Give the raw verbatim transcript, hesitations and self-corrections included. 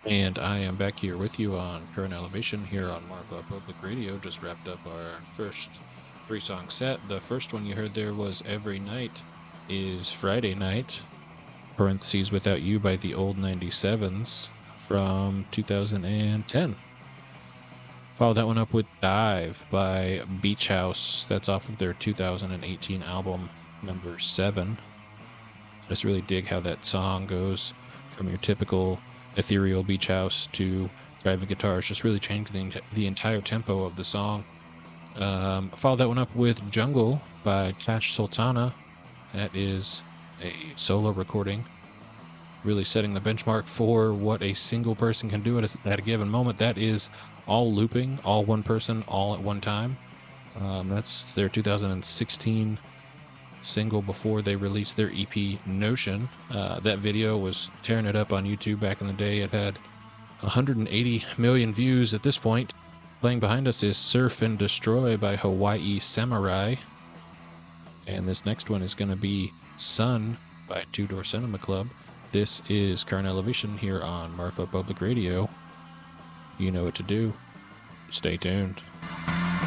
And I am back here with you on Current Elevation here on Marfa Public Radio. Just wrapped up our first three song set. The first one you heard there was Every Night is Friday Night, parentheses Without You by the Old ninety-sevens from two thousand ten. Follow that one up with Dive by Beach House. That's off of their two thousand eighteen album number seven. I just really dig how that song goes from your typical ethereal beach house to driving guitars, just really changed the, the entire tempo of the song. Um, follow that one up with Jungle by Tash Sultana. That is a solo recording, really setting the benchmark for what a single person can do at a, at a given moment. That is all looping, all one person, all at one time. Um, that's their two thousand sixteen single before they released their E P Notion. Uh, that video was tearing it up on YouTube back in the day. It had one hundred eighty million views at this point. Playing behind us is Surf and Destroy by Hawaii Samurai. And this next one is going to be Sun by Two Door Cinema Club. This is Current Elevation here on Marfa Public Radio. You know what to do. Stay tuned.